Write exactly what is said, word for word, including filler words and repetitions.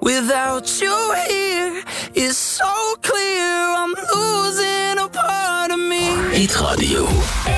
Without you here, it's so clear I'm losing a part of me. Hit Radio.